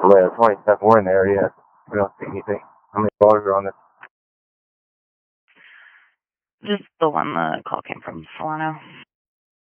Yeah, 27. We're in the area. We don't see anything. How many cars are on this? Just the one the call came from, Solano.